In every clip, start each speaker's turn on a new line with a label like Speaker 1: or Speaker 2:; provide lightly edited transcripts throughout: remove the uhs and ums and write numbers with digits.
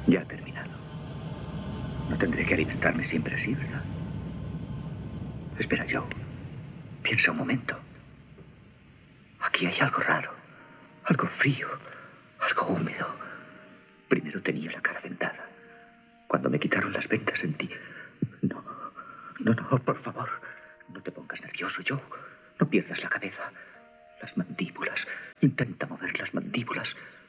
Speaker 1: Ya ha terminado. No tendré que alimentarme siempre así, ¿verdad? Espera, Joe. Piensa un momento. Aquí hay algo raro. Algo frío. Algo húmedo. Primero tenía la cara vendada. Cuando me quitaron las vendas sentí... No, por favor. No te pongas nervioso, Joe. No pierdas la cabeza. Las mandíbulas. Intenta mover las mandíbulas.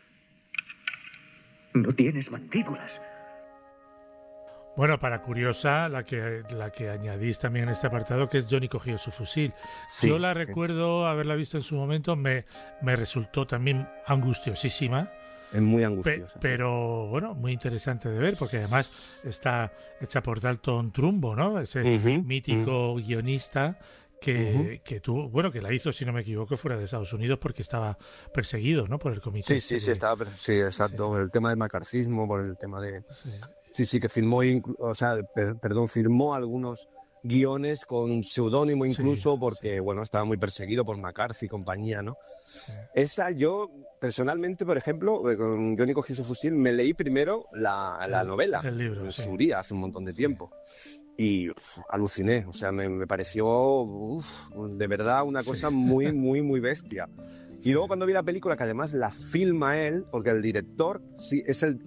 Speaker 1: No tienes mandíbulas.
Speaker 2: Bueno, para curiosa, la que añadís también en este apartado, que es Johnny cogió su fusil.
Speaker 3: Sí,
Speaker 2: Yo la recuerdo haberla visto en su momento, me resultó también angustiosísima.
Speaker 3: Es muy angustiosa.
Speaker 2: Pero bueno, muy interesante de ver, porque además está hecha por Dalton Trumbo, ¿no? Ese mítico guionista que tuvo, bueno, que la hizo, si no me equivoco, fuera de Estados Unidos porque estaba perseguido, ¿no? Por el comité.
Speaker 3: Sí, estaba, sí, exacto, por el tema del macarcismo, por el tema de... Sí, que firmó, firmó algunos guiones con seudónimo incluso porque, bueno, estaba muy perseguido por McCarthy y compañía, ¿no? Sí. Esa yo, personalmente, por ejemplo, con Johnny cogió su fusil, me leí primero la novela.
Speaker 2: El libro,
Speaker 3: en su día, hace un montón de tiempo. Y aluciné, o sea, me pareció de verdad una cosa muy, muy, muy bestia. Y luego cuando vi la película, que además la filma él, porque el director sí es el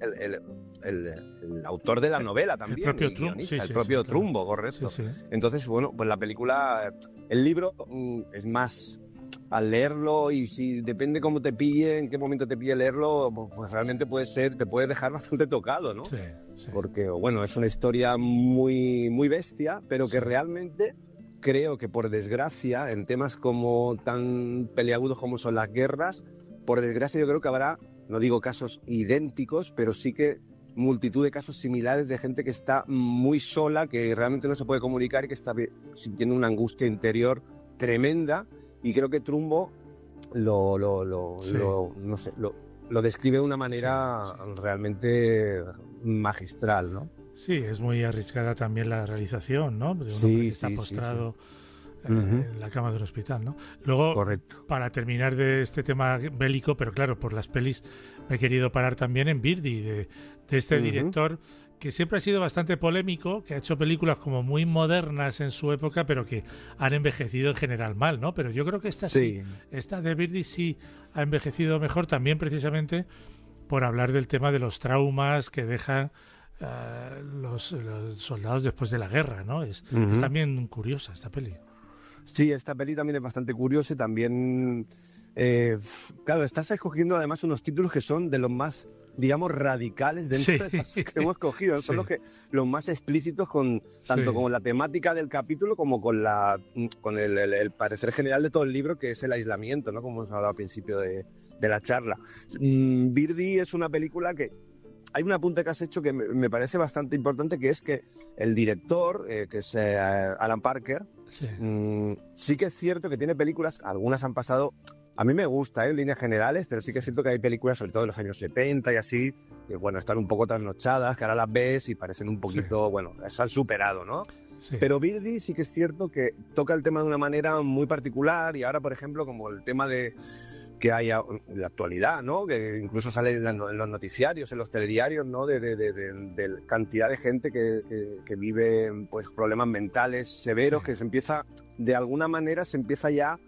Speaker 3: autor de la novela también, el propio Trumbo, correcto. Sí. Entonces, bueno, pues la película, el libro es más, al leerlo, y si depende cómo te pille, en qué momento te pille leerlo, pues realmente te puede dejar bastante tocado, ¿no? Sí. Porque, bueno, es una historia muy, muy bestia, pero que realmente... Creo que, por desgracia, en temas como tan peliagudos como son las guerras, por desgracia yo creo que habrá, no digo casos idénticos, pero sí que multitud de casos similares de gente que está muy sola, que realmente no se puede comunicar y que está sintiendo una angustia interior tremenda. Y creo que Trumbo lo describe de una manera realmente magistral, ¿no?
Speaker 2: Sí, es muy arriesgada también la realización, ¿no? De un hombre que está postrado en la cama del hospital, ¿no? Luego, correcto, para terminar de este tema bélico, pero claro, por las pelis me he querido parar también en Birdy, de este director que siempre ha sido bastante polémico, que ha hecho películas como muy modernas en su época, pero que han envejecido en general mal, ¿no? Pero yo creo que esta de Birdy sí ha envejecido mejor, también precisamente por hablar del tema de los traumas que dejan los soldados después de la guerra, ¿no? Es también curiosa esta peli.
Speaker 3: Sí, esta peli también es bastante curiosa y también... claro, estás escogiendo además unos títulos que son de los más, digamos, radicales dentro de los que hemos cogido. Son los más explícitos tanto con la temática del capítulo como con el parecer general de todo el libro, que es el aislamiento, ¿no? Como hemos hablado al principio de la charla. Birdy es una película que... Hay un apunte que has hecho que me parece bastante importante, que es que el director, que es Alan Parker, sí que es cierto que tiene películas, algunas han pasado, a mí me gusta en líneas generales, pero sí que es cierto que hay películas, sobre todo de los años 70 y así, que bueno, están un poco trasnochadas, que ahora las ves y parecen un poquito, bueno, se han superado, ¿no? Sí. Pero Birdy sí que es cierto que toca el tema de una manera muy particular, y ahora, por ejemplo, como el tema que hay en la actualidad, ¿no? Que incluso sale en los noticiarios, en los telediarios, ¿no? De cantidad de gente que vive, pues, problemas mentales severos, que de alguna manera se empieza ya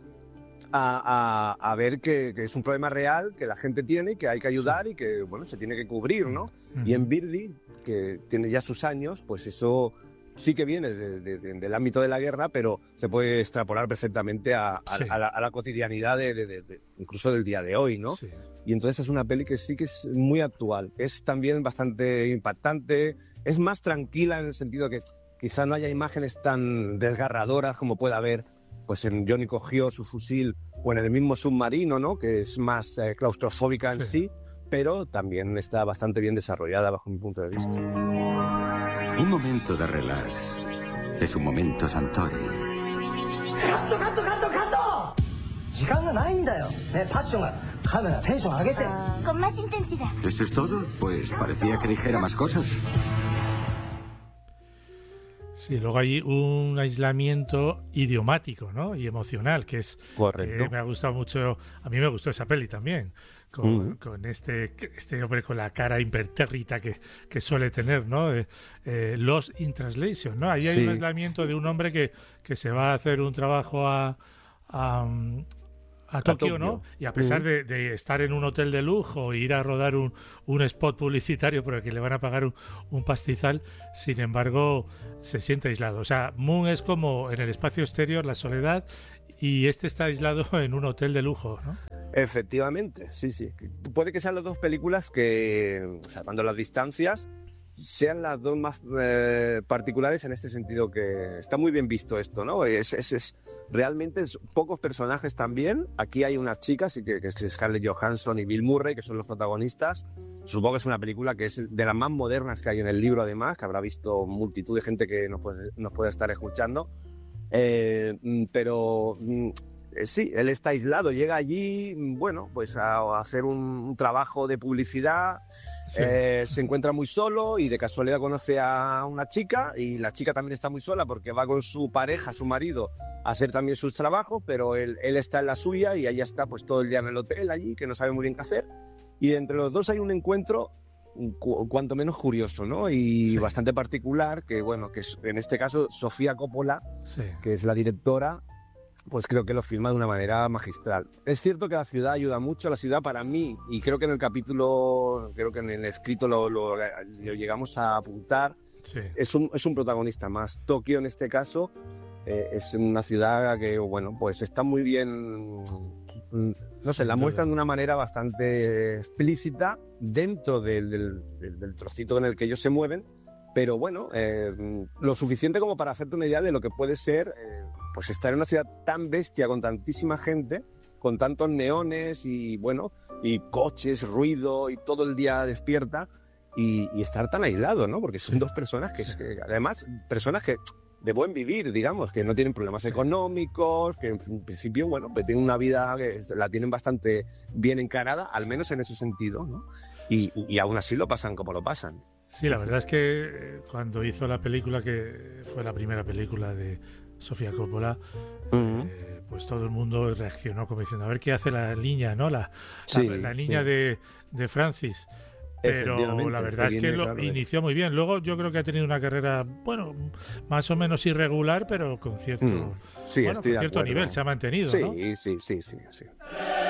Speaker 3: a ver que es un problema real, que la gente tiene y que hay que ayudar y que, bueno, se tiene que cubrir, ¿no? Y en Birdy, que tiene ya sus años, pues eso sí que viene del ámbito de la guerra, pero se puede extrapolar perfectamente a la cotidianidad incluso del día de hoy, ¿no? Sí. Y entonces es una peli que sí que es muy actual, es también bastante impactante, es más tranquila en el sentido que quizá no haya imágenes tan desgarradoras como puede haber pues en Johnny cogió su fusil o en el mismo Submarino, ¿no? Que es más claustrofóbica en sí, pero también está bastante bien desarrollada bajo mi punto de vista.
Speaker 4: Un momento de relax es un momento Santori.
Speaker 5: ¡Gato!
Speaker 6: Con más intensidad.
Speaker 4: ¿Eso es todo? Pues parecía que dijera más cosas.
Speaker 2: Sí, luego hay un aislamiento idiomático, ¿no? Y emocional, que es...
Speaker 3: Correcto.
Speaker 2: Que me ha gustado mucho, a mí me gustó esa peli también, con este hombre con la cara impertérrita que suele tener, ¿no? Lost in Translation, ¿no? Ahí hay un aislamiento de un hombre que se va a hacer un trabajo a Tokio, ¿no? Y a pesar de estar en un hotel de lujo e ir a rodar un spot publicitario por el que le van a pagar un pastizal, sin embargo, se siente aislado. O sea, Moon es como en el espacio exterior, la soledad, y este está aislado en un hotel de lujo, ¿no?
Speaker 3: Efectivamente, sí. Puede que sean las dos películas que, o sea, cuando las distancias sean las dos más particulares en este sentido, que está muy bien visto esto, ¿no? Realmente pocos personajes también. Aquí hay unas chicas, que es Scarlett Johansson y Bill Murray, que son los protagonistas. Supongo que es una película que es de las más modernas que hay en el libro, además, que habrá visto multitud de gente que nos puede estar escuchando. Pero sí, él está aislado, llega allí, bueno, pues a hacer un trabajo de publicidad, sí. Se encuentra muy solo y de casualidad conoce a una chica, y la chica también está muy sola porque va con su pareja, su marido, a hacer también sus trabajos, pero él está en la suya y ella está pues todo el día en el hotel allí, que no sabe muy bien qué hacer, y entre los dos hay un encuentro cuanto menos curioso, ¿no? Y bastante particular, que bueno, que es, en este caso Sofía Coppola, que es la directora, pues creo que lo filma de una manera magistral. Es cierto que la ciudad ayuda mucho, la ciudad para mí, y creo que en el capítulo, creo que en el escrito lo llegamos a apuntar, es un protagonista más. Tokio en este caso es una ciudad que, bueno, pues está muy bien, no sé, la muestran de una manera bastante explícita dentro del trocito en el que ellos se mueven, pero bueno, lo suficiente como para hacerte una idea de lo que puede ser pues estar en una ciudad tan bestia, con tantísima gente, con tantos neones y bueno, y coches, ruido y todo el día despierta, y estar tan aislado, ¿no? Porque son dos personas que además, personas que de buen vivir, digamos, que no tienen problemas económicos, que en principio, bueno, pues tienen una vida que la tienen bastante bien encarada, al menos en ese sentido, ¿no? Y aún así lo pasan como lo pasan.
Speaker 2: Sí, la verdad es que cuando hizo la película, que fue la primera película de Sofía Coppola, pues todo el mundo reaccionó como diciendo, a ver qué hace la niña, ¿no? La niña de Francis. Pero la verdad es que lo inició muy bien. Luego yo creo que ha tenido una carrera, bueno, más o menos irregular, pero con cierto, con cierto nivel, se ha mantenido, ¿no?
Speaker 3: Sí.